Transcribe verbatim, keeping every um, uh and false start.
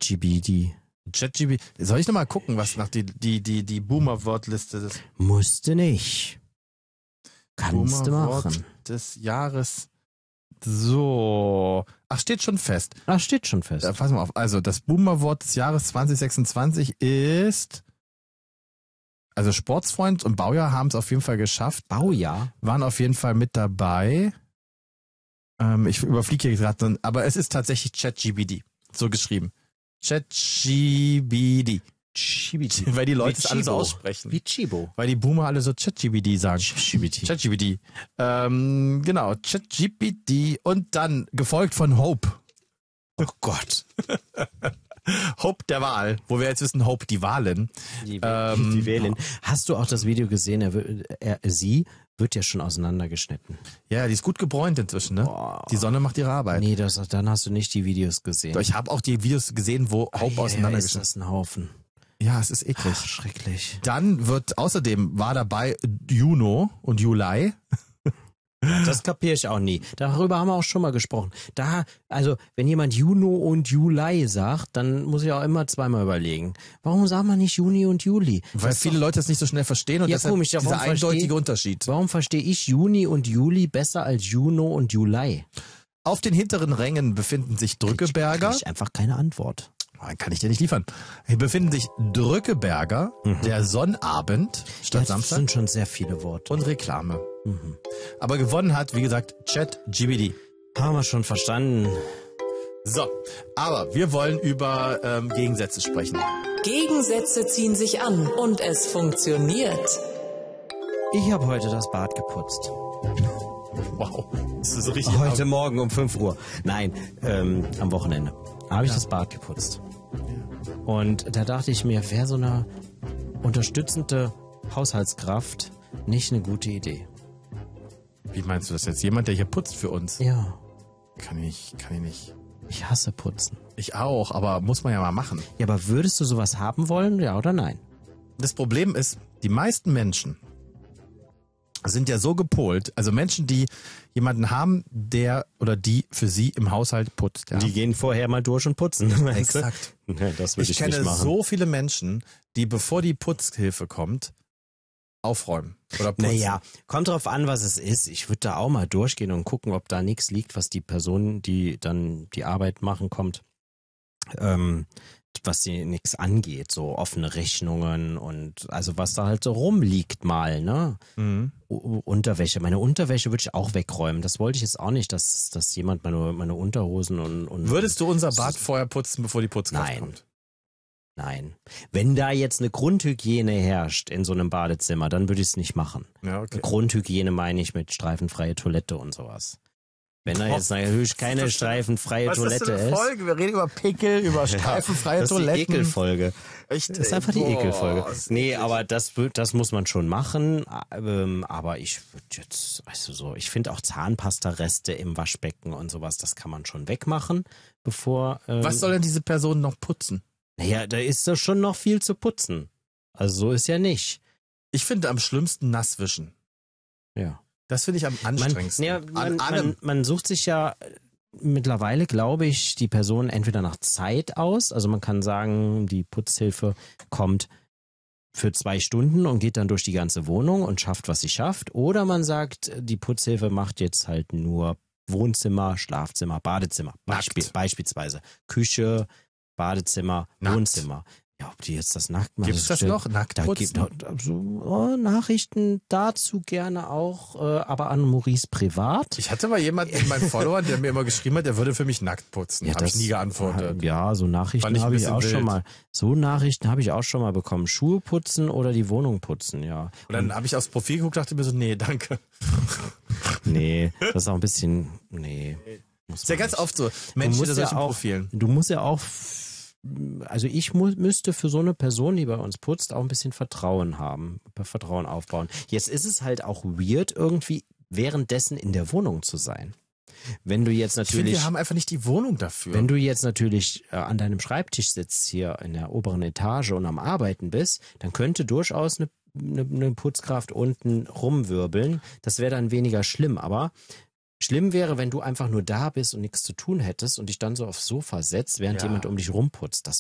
ChatGPT. ChatGPT. Soll ich nochmal gucken, was nach die, die, die, die Boomer-Wortliste ist? Musste nicht. Kannst du machen. Des Jahres. So. Ach, steht schon fest. Ach, steht schon fest. Ja, pass mal auf. Also, das Boomer-Wort des Jahres zwanzig sechsundzwanzig ist... Also Sportsfreund und Baujahr haben es auf jeden Fall geschafft. Baujahr? Waren auf jeden Fall mit dabei. Ähm, ich überfliege hier gerade, aber es ist tatsächlich ChatGPT. So geschrieben. ChatGPT. Weil die Leute es alle so aussprechen. Wie Chibo. Weil die Boomer alle so ChatGPT sagen. ChatGPT. ChatGPT. Ähm, genau, ChatGPT und dann gefolgt von Hope. Oh Gott. Hope der Wahl, wo wir jetzt wissen, Hope die Wahlen. Die, ähm, die Wählen. Hast du auch das Video gesehen? Er, er, sie wird ja schon auseinandergeschnitten. Ja, die ist gut gebräunt inzwischen, ne? Boah. Die Sonne macht ihre Arbeit. Nee, das, dann hast du nicht die Videos gesehen. Doch, ich habe auch die Videos gesehen, wo Hope ja, auseinandergeschnitten ist. Das ein Haufen. Ja, es ist eklig. Ach, schrecklich. Dann wird, außerdem war dabei Juno und Juli. Das kapiere ich auch nie. Darüber haben wir auch schon mal gesprochen. Da, also, wenn jemand Juno und Juli sagt, dann muss ich auch immer zweimal überlegen. Warum sagt man nicht Juni und Juli? Weil viele Leute das nicht so schnell verstehen und Ja, deshalb komisch, ja, dieser warum eindeutige versteh- Unterschied. Warum verstehe ich Juni und Juli besser als Juno und Juli? Auf den hinteren Rängen befinden sich Drückeberger. Krieg ich einfach keine Antwort. Kann ich dir nicht liefern. Hier befinden sich Drückeberger, Mhm. der Sonnabend statt Ja, das Samstag sind schon sehr viele Worte. und Reklame. Mhm. Aber gewonnen hat, wie gesagt, ChatGPT. Haben wir schon verstanden. So, aber wir wollen über ähm, Gegensätze sprechen. Gegensätze ziehen sich an und es funktioniert. Ich habe heute das Bad geputzt. Wow, das ist so richtig. Heute Morgen um fünf Uhr. Nein, ähm, am Wochenende habe ich das Bad geputzt. Und da dachte ich mir, wäre so eine unterstützende Haushaltskraft nicht eine gute Idee. Wie meinst du das jetzt? Jemand, der hier putzt für uns? Ja, Kann ich, kann ich nicht. ich hasse Putzen. Ich auch, aber muss man ja mal machen. Ja, aber würdest du sowas haben wollen, ja oder nein? Das Problem ist, die meisten Menschen sind ja so gepolt, also Menschen, die jemanden haben, der oder die für sie im Haushalt putzt. Ja. Die gehen vorher mal durch und putzen. Exakt. Ja, das würde Ich ich, kenne nicht machen. so viele Menschen, die bevor die Putzhilfe kommt, aufräumen oder putzen. Naja, kommt drauf an, was es ist. Ich würde da auch mal durchgehen und gucken, ob da nichts liegt, was die Person, die dann die Arbeit machen kommt, ähm, was die nichts angeht, so offene Rechnungen und also was da halt so rumliegt mal, ne? Mhm. U- Unterwäsche. Meine Unterwäsche würde ich auch wegräumen. Das wollte ich jetzt auch nicht, dass, dass jemand meine, meine Unterhosen und, und Würdest du unser Bad vorher putzen, bevor die Putzkraft Nein. kommt? Nein. Wenn da jetzt eine Grundhygiene herrscht in so einem Badezimmer, dann würde ich es nicht machen. Ja, okay. Grundhygiene meine ich mit streifenfreie Toilette und sowas. Wenn da jetzt natürlich keine streifenfreie Toilette ist. Folge? Wir reden über Pickel, über streifenfreie Das ist die Toiletten. Ekelfolge. Echt, Das ist ey, einfach die boah, Ekelfolge. das ist Nee, eklig. aber das, wür- das muss man schon machen. Ähm, aber ich würde jetzt, weißt du so, ich finde auch Zahnpastareste im Waschbecken und sowas, das kann man schon wegmachen, bevor. Ähm, Was soll denn diese Person noch putzen? Naja, da ist doch schon noch viel zu putzen. Also so ist ja nicht. Ich finde am schlimmsten nass wischen. Ja. Das finde ich am Man, anstrengendsten. ja, An man, allem. man, man sucht sich ja mittlerweile, glaube ich, die Person entweder nach Zeit aus. Also man kann sagen, die Putzhilfe kommt für zwei Stunden und geht dann durch die ganze Wohnung und schafft, was sie schafft. Oder man sagt, die Putzhilfe macht jetzt halt nur Wohnzimmer, Schlafzimmer, Badezimmer. Beispiel, Nackt. beispielsweise Küche, Badezimmer, Nackt. Wohnzimmer. Ja, ob die jetzt das nackt machen. Gibt's das noch? Nackt Da putzen? gibt also, oh, Nachrichten dazu gerne auch, äh, aber an Maurice privat. Ich hatte mal jemanden in meinen Followern, der mir immer geschrieben hat, der würde für mich nackt putzen. Ja, Habe ich das- nie geantwortet. Ja, so Fand Nachrichten ich ein habe ich bisschen auch schon wild. mal. So Nachrichten habe ich auch schon mal bekommen. Schuhe putzen oder die Wohnung putzen, ja. Und dann habe ich aufs Profil geguckt, dachte mir so, nee, danke. Nee, das ist auch ein bisschen, nee. Muss Ist ja man ganz nicht. oft so. Du Menschen musst mit ja solchen auch, Profilen. du musst ja auch, also ich mu müsste für so eine Person, die bei uns putzt, auch ein bisschen Vertrauen haben, Vertrauen aufbauen. Jetzt ist es halt auch weird, irgendwie währenddessen in der Wohnung zu sein. Wenn du jetzt Ich finde, natürlich, wir haben einfach nicht die Wohnung dafür. wenn du jetzt natürlich äh, an deinem Schreibtisch sitzt hier in der oberen Etage und am Arbeiten bist, dann könnte durchaus eine, eine, eine Putzkraft unten rumwirbeln. Das wäre dann weniger schlimm, aber schlimm wäre, wenn du einfach nur da bist und nichts zu tun hättest und dich dann so aufs Sofa setzt, während Ja. jemand um dich rumputzt. Das